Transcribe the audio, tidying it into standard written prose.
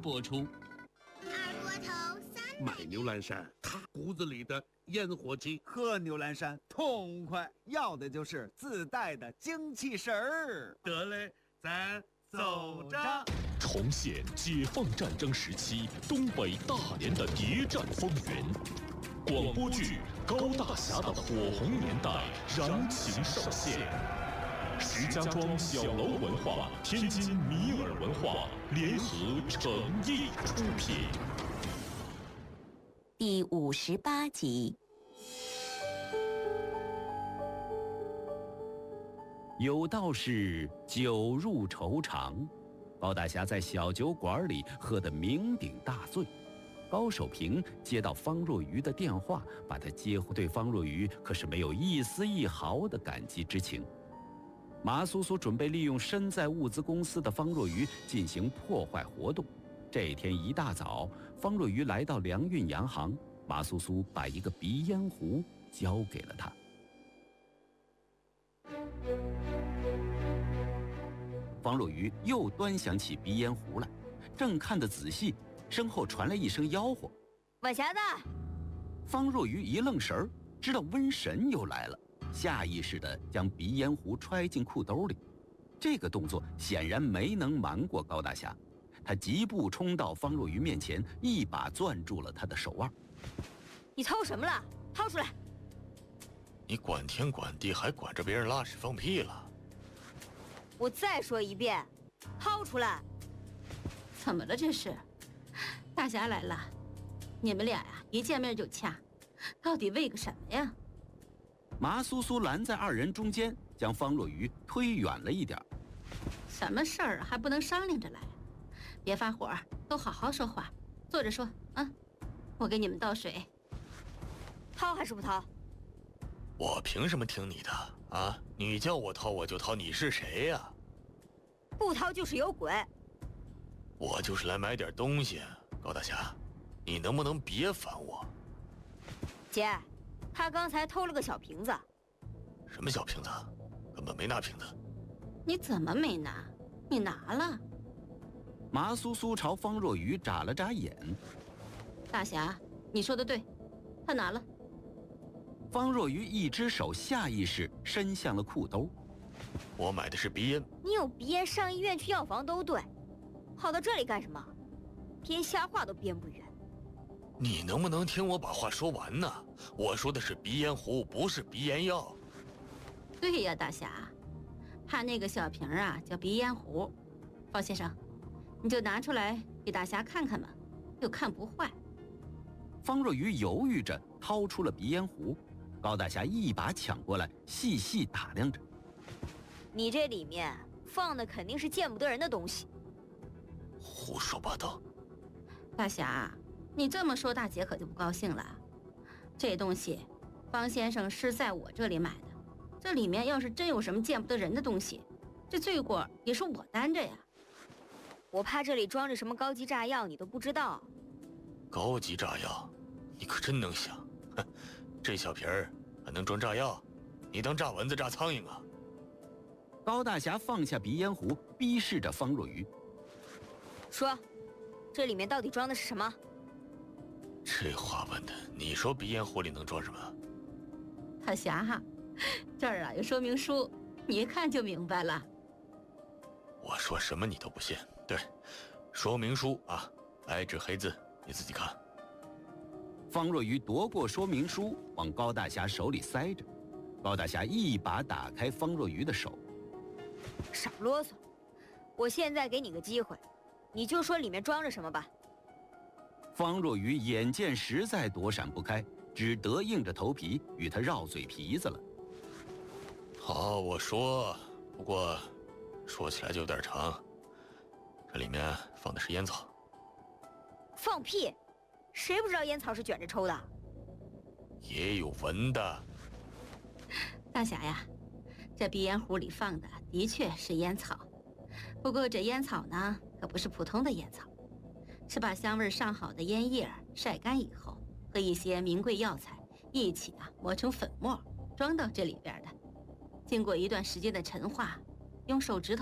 播出。 二锅头3 买牛栏山，他骨子里的烟火气； 喝牛栏山痛快，要的就是自带的精气神儿。 得嘞，咱走着。 重现解放战争时期东北大连的谍战风云，广播剧《高大侠的火红年代》燃情上线。石家庄小楼文化、天津米尔文化联合诚意出品。 第58集。 有道是酒入愁肠，高大侠在小酒馆里喝得酩酊大醉。高守平接到方若愚的电话，把他接回，对方若愚可是没有一丝一毫的感激之情。马苏苏准备利用身在物资公司的方若愚进行破坏活动。这天一大早，方若愚来到粮运洋行，马苏苏把一个鼻烟壶交给了他。方若愚又端详起鼻烟壶来，正看得仔细，身后传来一声吆喝：“ 晚霞子！” 方若愚一愣神儿，知道瘟神又来了，下意识地将鼻烟壶揣进裤兜里。这个动作显然没能瞒过高大侠，他疾步冲到方若愚面前，一把攥住了他的手腕。 “你偷什么了？掏出来！”“ 你管天管地，还管着别人拉屎放屁了？”“ 我再说一遍，掏出来！”“ 怎么了这是？大侠来了，你们俩呀一见面就掐，到底为个什么呀？” 马苏苏拦在二人中间，将方若愚推远了一点。 “什么事儿还不能商量着来？别发火，都好好说话，坐着说啊。我给你们倒水。”“ 掏还是不掏？”“ 我凭什么听你的啊？你叫我掏我就掏，你是谁呀？”“ 不掏就是有鬼。”“ 我就是来买点东西，高大侠，你能不能别烦我？”“ 姐，他刚才偷了个小瓶子。”“ 什么小瓶子？根本没拿瓶子。”“ 你怎么没拿？你拿了。” 马苏苏朝方若愚眨了眨眼。 “大侠，你说的对，他拿了。” 方若愚一只手下意识伸向了裤兜。 “我买的是鼻烟。”“ 你有鼻烟上医院去药房都对，跑到这里干什么？编瞎话都编不圆。”“ 你能不能听我把话说完呢？我说的是鼻烟壶，不是鼻烟药。”“ 对呀，大侠，他那个小瓶啊叫鼻烟壶。方先生，你就拿出来给大侠看看嘛，又看不坏。” 方若愚犹豫着掏出了鼻烟壶，高大侠一把抢过来，细细打量着。 “你这里面放的肯定是见不得人的东西。”“ 胡说八道！”“ 大侠，你这么说大姐可就不高兴了。这东西方先生是在我这里买的，这里面要是真有什么见不得人的东西，这罪过也是我担着呀。”“ 我怕这里装着什么高级炸药你都不知道。”“ 高级炸药？你可真能想！哼，这小瓶儿还能装炸药？你当炸蚊子炸苍蝇啊？” 高大侠放下鼻烟壶，逼视着方若愚。 “说，这里面到底装的是什么？”“ 这话问的，你说鼻烟壶里能装什么？”“ 大侠哈，这儿啊有说明书，你一看就明白了。”“ 我说什么你都不信。对，说明书啊，白纸黑字，你自己看。” 方若愚夺过说明书，往高大侠手里塞着。高大侠一把打开方若愚的手。 “少啰嗦，我现在给你个机会，你就说里面装着什么吧。” 方若愚眼见实在躲闪不开，只得硬着头皮与他绕嘴皮子了。 “好，我说，不过说起来就有点长。这里面放的是烟草。”“ 放屁！谁不知道烟草是卷着抽的？”“ 也有闻的。”“ 大侠呀，这鼻烟壶里放的的确是烟草，不过这烟草呢可不是普通的烟草，是把香味上好的烟叶晒干以后，和一些名贵药材一起磨成粉末，装到这里边的。经过一段时间的陈化，用手指头